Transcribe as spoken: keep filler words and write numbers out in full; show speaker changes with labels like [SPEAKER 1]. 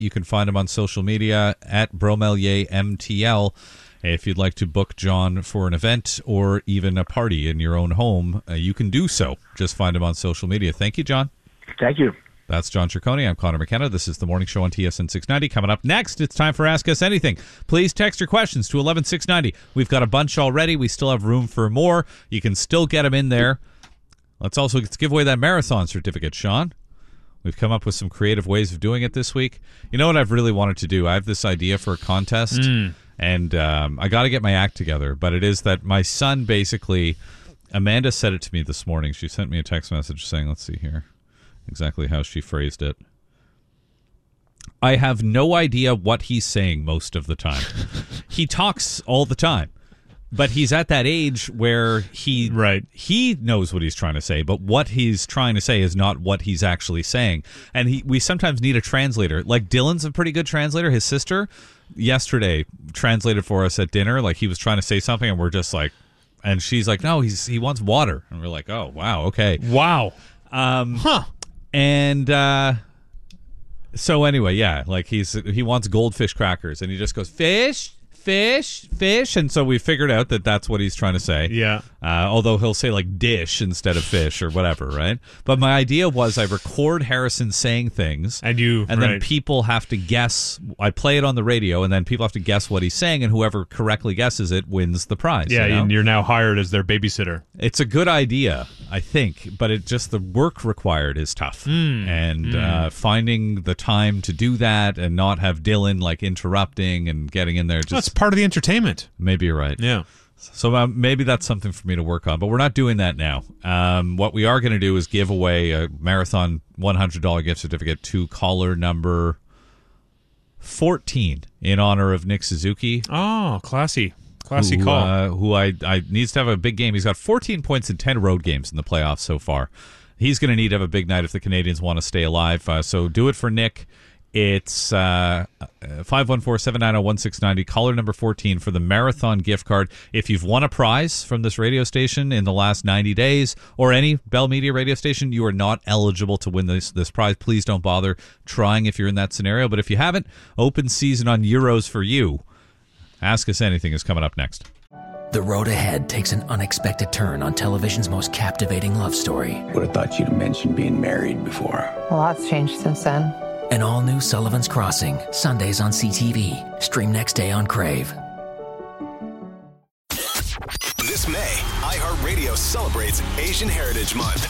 [SPEAKER 1] You can find him on social media at Bromelier M T L. If you'd like to book John for an event or even a party in your own home, uh, you can do so. Just find him on social media. Thank you, John.
[SPEAKER 2] Thank you.
[SPEAKER 1] That's John Ciccone. I'm Connor McKenna. This is The Morning Show on T S N six ninety. Coming up next, it's time for Ask Us Anything. Please text your questions to eleven six ninety. We've got a bunch already. We still have room for more. You can still get them in there. Let's also let's give away that marathon certificate, Sean. We've come up with some creative ways of doing it this week. You know what I've really wanted to do? I have this idea for a contest, mm. and um, I got to get my act together. But it is that my son basically, Amanda said it to me this morning. She sent me a text message saying, let's see here, exactly how she phrased it. I have no idea what he's saying most of the time. He talks all the time. But he's at that age where he
[SPEAKER 3] right.
[SPEAKER 1] he knows what he's trying to say, but what he's trying to say is not what he's actually saying. And he, we sometimes need a translator. Like Dylan's a pretty good translator. His sister yesterday translated for us at dinner. Like he was trying to say something, and we're just like, and she's like, no, he's he wants water. And we're like, oh, wow, okay.
[SPEAKER 3] Wow.
[SPEAKER 1] Um,
[SPEAKER 3] huh.
[SPEAKER 1] And uh, so anyway, yeah, like he's he wants goldfish crackers, and he just goes, fish. Fish, fish, and so we figured out that that's what he's trying to say.
[SPEAKER 3] Yeah.
[SPEAKER 1] Uh, although he'll say like dish instead of fish or whatever, right? But my idea was I record Harrison saying things,
[SPEAKER 3] and you,
[SPEAKER 1] and
[SPEAKER 3] right.
[SPEAKER 1] then people have to guess. I play it on the radio, and then people have to guess what he's saying, and whoever correctly guesses it wins the prize.
[SPEAKER 3] Yeah,
[SPEAKER 1] you know?
[SPEAKER 3] you're now hired as their babysitter.
[SPEAKER 1] It's a good idea, I think, but it just the work required is tough,
[SPEAKER 3] mm.
[SPEAKER 1] and
[SPEAKER 3] mm.
[SPEAKER 1] Uh, finding the time to do that and not have Dylan like interrupting and getting in there. Just
[SPEAKER 3] That's part of the entertainment.
[SPEAKER 1] Maybe you're right.
[SPEAKER 3] Yeah.
[SPEAKER 1] So um, maybe that's something for me to work on, but we're not doing that now. Um, what we are going to do is give away a marathon one hundred dollars gift certificate to caller number fourteen in honor of Nick Suzuki.
[SPEAKER 3] Oh, classy. Classy
[SPEAKER 1] who,
[SPEAKER 3] call.
[SPEAKER 1] Uh, who I, I needs to have a big game. He's got fourteen points in ten road games in the playoffs so far. He's going to need to have a big night if the Canadians want to stay alive. Uh, so do it for Nick. It's uh, five one four, seven nine zero, one six nine zero, caller number fourteen for the marathon gift card. If you've won a prize from this radio station in the last ninety days or any Bell Media radio station, you are not eligible to win this, this prize. Please don't bother trying if you're in that scenario. But if you haven't, open season on Euros for you. Ask Us Anything is coming up next.
[SPEAKER 4] The road ahead takes an unexpected turn on television's most captivating love story.
[SPEAKER 5] Would have thought you'd have mentioned being married before.
[SPEAKER 6] A lot's changed since then.
[SPEAKER 4] An all-new Sullivan's Crossing, Sundays on C T V. Stream next day on Crave.
[SPEAKER 7] This May, iHeartRadio celebrates Asian Heritage Month.